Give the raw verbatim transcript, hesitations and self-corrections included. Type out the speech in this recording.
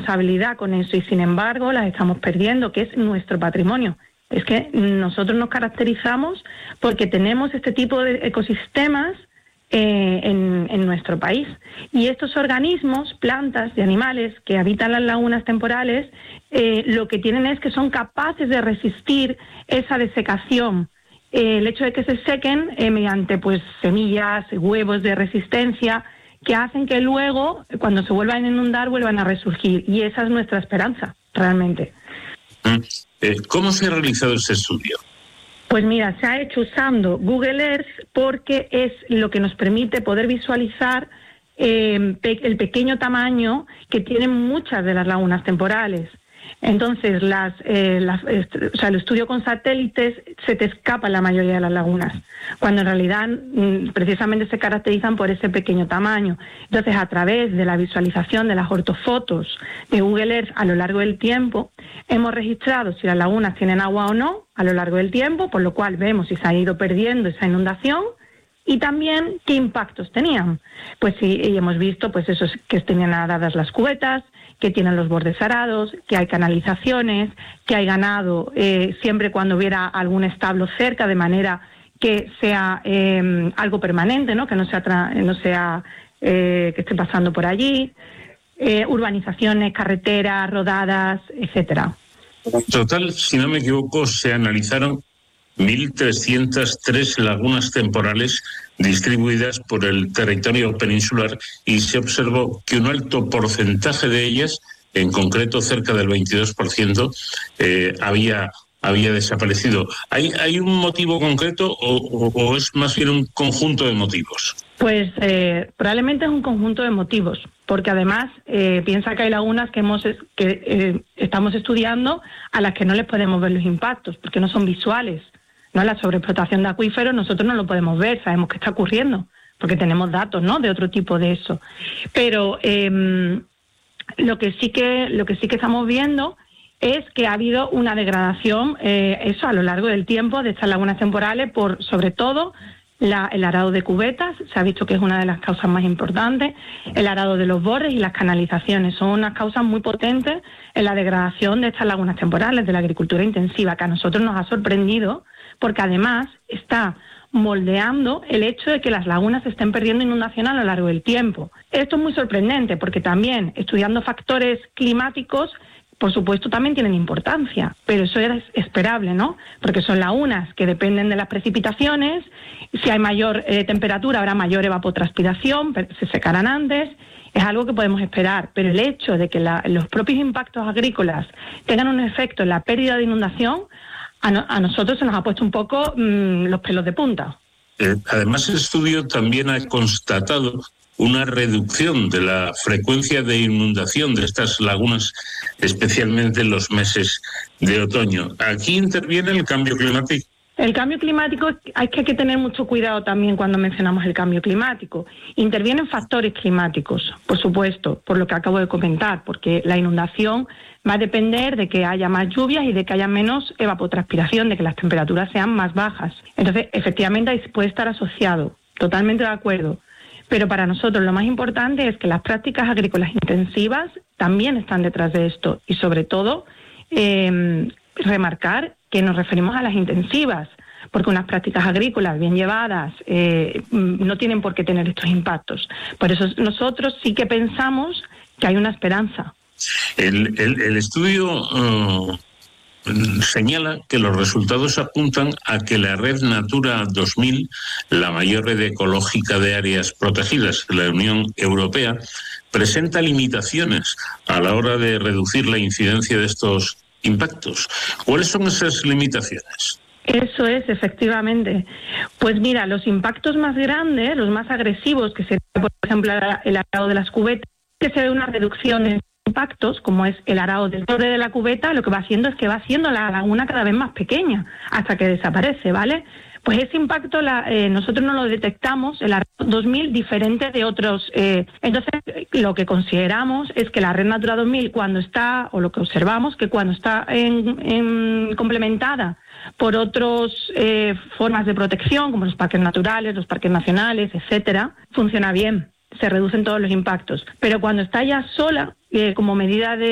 responsabilidad con eso y sin embargo las estamos perdiendo, que es nuestro patrimonio. Es que nosotros nos caracterizamos porque tenemos este tipo de ecosistemas eh, en, en nuestro país. Y estos organismos, plantas y animales que habitan las lagunas temporales, eh, lo que tienen es que son capaces de resistir esa desecación. Eh, el hecho de que se sequen eh, mediante pues semillas, huevos de resistencia, que hacen que luego, cuando se vuelvan a inundar, vuelvan a resurgir. Y esa es nuestra esperanza, realmente. ¿Cómo se ha realizado ese estudio? Pues mira, se ha hecho usando Google Earth porque es lo que nos permite poder visualizar eh, pe- el pequeño tamaño que tienen muchas de las lagunas temporales. Entonces, las, eh, las, eh, o sea, el estudio con satélites se te escapa la mayoría de las lagunas, cuando en realidad mm, precisamente se caracterizan por ese pequeño tamaño. Entonces, a través de la visualización de las ortofotos de Google Earth a lo largo del tiempo, hemos registrado si las lagunas tienen agua o no a lo largo del tiempo, por lo cual vemos si se ha ido perdiendo esa inundación y también qué impactos tenían. Pues sí, y hemos visto pues eso, que tenían dadas las cubetas, que tienen los bordes arados, que hay canalizaciones, que hay ganado eh, siempre cuando hubiera algún establo cerca, de manera que sea eh, algo permanente, ¿no? Que no sea, tra- no sea eh, que esté pasando por allí, eh, urbanizaciones, carreteras, rodadas, etcétera. En total, si no me equivoco, se analizaron mil trescientas tres lagunas temporales distribuidas por el territorio peninsular y se observó que un alto porcentaje de ellas, en concreto cerca del veintidós por ciento, eh, había, había desaparecido. ¿Hay, hay un motivo concreto o, o, o es más bien un conjunto de motivos? Pues eh, probablemente es un conjunto de motivos, porque además eh, piensa que hay lagunas que, hemos, que eh, estamos estudiando a las que no les podemos ver los impactos, porque no son visuales. ¿No? La sobreexplotación de acuíferos nosotros no lo podemos ver, sabemos que está ocurriendo, porque tenemos datos, ¿no?, de otro tipo de eso. Pero eh, lo que sí que lo que sí que estamos viendo es que ha habido una degradación, eh, eso a lo largo del tiempo, de estas lagunas temporales, por sobre todo la, el arado de cubetas, se ha visto que es una de las causas más importantes, el arado de los bordes y las canalizaciones son unas causas muy potentes en la degradación de estas lagunas temporales, de la agricultura intensiva, que a nosotros nos ha sorprendido, porque además está moldeando el hecho de que las lagunas estén perdiendo inundación a lo largo del tiempo. Esto es muy sorprendente porque también estudiando factores climáticos, por supuesto, también tienen importancia, pero eso es esperable, ¿no? Porque son lagunas que dependen de las precipitaciones, si hay mayor eh, temperatura habrá mayor evapotranspiración, se secarán antes, es algo que podemos esperar, pero el hecho de que la, los propios impactos agrícolas tengan un efecto en la pérdida de inundación, A, no, a nosotros se nos ha puesto un poco mmm, los pelos de punta. Eh, además, el estudio también ha constatado una reducción de la frecuencia de inundación de estas lagunas, especialmente en los meses de otoño. Aquí interviene el cambio climático. El cambio climático, hay que, hay que tener mucho cuidado también cuando mencionamos el cambio climático. Intervienen factores climáticos, por supuesto, por lo que acabo de comentar, porque la inundación va a depender de que haya más lluvias y de que haya menos evapotranspiración, de que las temperaturas sean más bajas. Entonces, efectivamente, ahí puede estar asociado, totalmente de acuerdo. Pero para nosotros lo más importante es que las prácticas agrícolas intensivas también están detrás de esto y, sobre todo, eh, remarcar que nos referimos a las intensivas, porque unas prácticas agrícolas bien llevadas eh, no tienen por qué tener estos impactos. Por eso nosotros sí que pensamos que hay una esperanza. El, el, el estudio uh, señala que los resultados apuntan a que la red Natura dos mil, la mayor red ecológica de áreas protegidas de la Unión Europea, presenta limitaciones a la hora de reducir la incidencia de estos impactos. ¿Cuáles son esas limitaciones? Eso es, efectivamente. Pues mira, los impactos más grandes, los más agresivos, que sería, por ejemplo, el arado de las cubetas, que se ve una reducción en impactos, como es el arado del borde de la cubeta, lo que va haciendo es que va haciendo la laguna cada vez más pequeña, hasta que desaparece, ¿vale? Pues ese impacto la, eh, nosotros no lo detectamos, el arado dos mil, diferente de otros. Eh, entonces, lo que consideramos es que la red Natura dos mil, cuando está, o lo que observamos, que cuando está en, en complementada por otras eh, formas de protección, como los parques naturales, los parques nacionales, etcétera, funciona bien, se reducen todos los impactos. Pero cuando está ya sola, eh, como medida de